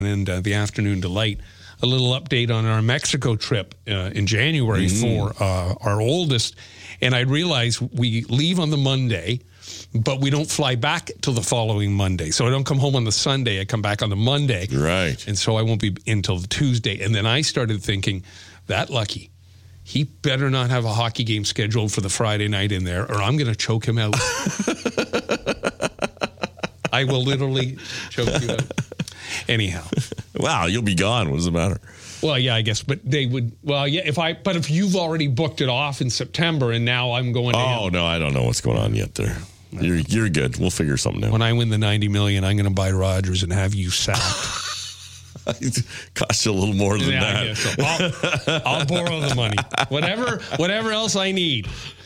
and the Afternoon Delight. A little update on our Mexico trip in January for our oldest. And I realized we leave on the Monday, but we don't fly back till the following Monday. So I don't come home on the Sunday. I come back on the Monday. Right. And so I won't be in till the Tuesday. And then I started thinking, that Lucky, he better not have a hockey game scheduled for the Friday night in there, or I'm going to choke him out. I will literally choke you out. Anyhow. Wow, you'll be gone. What does it matter? Well, yeah, I guess, but they would. Well, yeah, if you've already booked it off in September, and now I'm going. Oh no, I don't know what's going on yet. There, you're good. We'll figure something out. When I win the $90 million, I'm going to buy Rogers and have you sacked. It costs you a little more than that. So I'll borrow the money. Whatever else I need.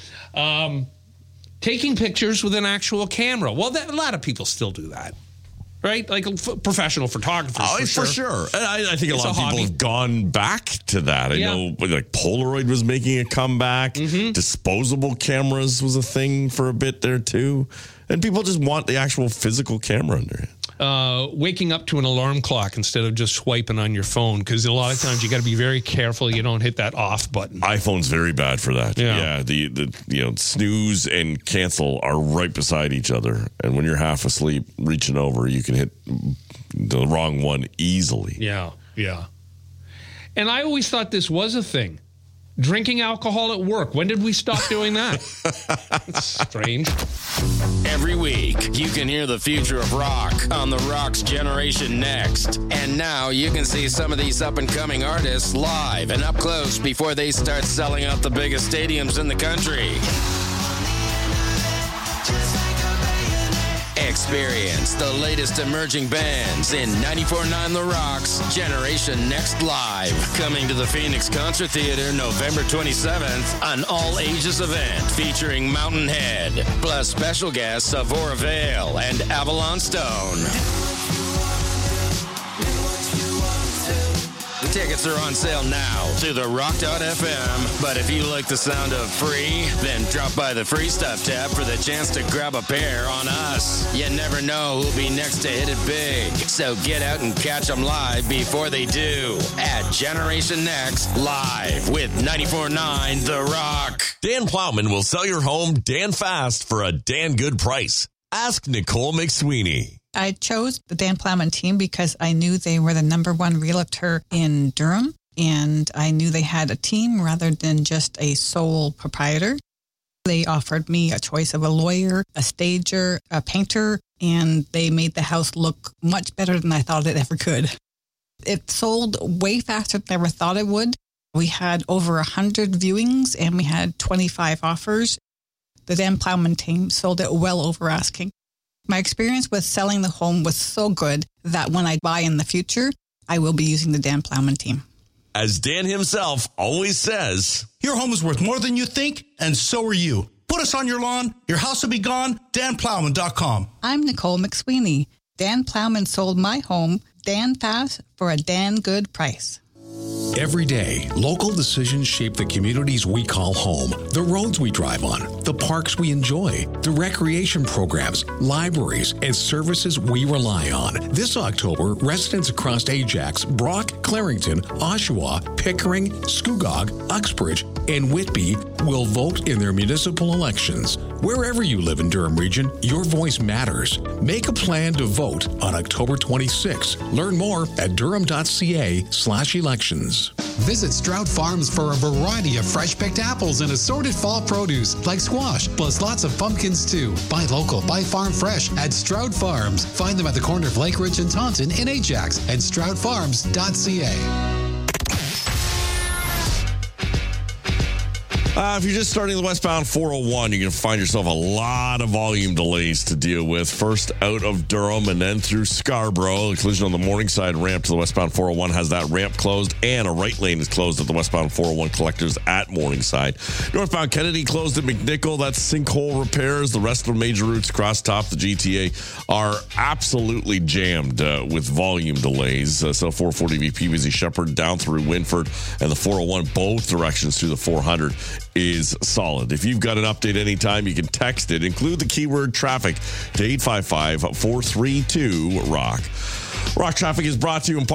Taking pictures with an actual camera. Well, a lot of people still do that. Right? Like professional photographers. Oh, for sure. And I think a lot of people have gone back to that. I know like Polaroid was making a comeback. Disposable cameras was a thing for a bit there too. And people just want the actual physical camera under it. Waking up to an alarm clock instead of just swiping on your phone, because a lot of times you got to be very careful you don't hit that off button. iPhone's very bad for that. Yeah, the snooze and cancel are right beside each other, and when you're half asleep, reaching over, you can hit the wrong one easily. Yeah. And I always thought this was a thing. Drinking alcohol at work. When did we stop doing that? It's strange. Every week, you can hear the future of rock on The Rock's Generation Next. And now you can see some of these up-and-coming artists live and up close before they start selling out the biggest stadiums in the country. Experience the latest emerging bands in 94.9 The Rock's Generation Next Live. Coming to the Phoenix Concert Theater November 27th, an all-ages event featuring Mountain Head, plus special guests Avora Vale and Avalon Stone. Tickets are on sale now through the Rock.fm. But if you like the sound of free, then drop by the Free Stuff tab for the chance to grab a pair on us. You never know who'll be next to hit it big. So get out and catch them live before they do at Generation Next Live with 94.9 The Rock. Dan Plowman will sell your home Dan fast for a Dan good price. Ask Nicole McSweeney. I chose the Dan Plowman team because I knew they were the number one realtor in Durham, and I knew they had a team rather than just a sole proprietor. They offered me a choice of a lawyer, a stager, a painter, and they made the house look much better than I thought it ever could. It sold way faster than I ever thought it would. We had over 100 viewings, and we had 25 offers. The Dan Plowman team sold it well over asking. My experience with selling the home was so good that when I buy in the future, I will be using the Dan Plowman team. As Dan himself always says, your home is worth more than you think, and so are you. Put us on your lawn. Your house will be gone. DanPlowman.com. I'm Nicole McSweeney. Dan Plowman sold my home, Dan fast, for a Dan good price. Every day, local decisions shape the communities we call home, the roads we drive on, the parks we enjoy, the recreation programs, libraries, and services we rely on. This October, residents across Ajax, Brock, Clarington, Oshawa, Pickering, Scugog, Uxbridge, and Whitby will vote in their municipal elections. Wherever you live in Durham Region, your voice matters. Make a plan to vote on October 26. Learn more at durham.ca/elections. Visit Stroud Farms for a variety of fresh-picked apples and assorted fall produce like squash, plus lots of pumpkins too. Buy local, buy farm fresh at Stroud Farms. Find them at the corner of Lake Ridge and Taunton in Ajax and stroudfarms.ca. If you're just starting the westbound 401, you're going to find yourself a lot of volume delays to deal with. First out of Durham and then through Scarborough. The collision on the Morningside ramp to the westbound 401 has that ramp closed, and a right lane is closed at the westbound 401 collectors at Morningside. Northbound Kennedy closed at McNichol. That's sinkhole repairs. The rest of the major routes across top the GTA are absolutely jammed with volume delays. So 440 VP Busy Shepherd down through Winford and the 401, both directions through the 400. is solid. If you've got an update anytime, you can text it. Include the keyword traffic to 855-432-ROCK. Rock Traffic is brought to you in part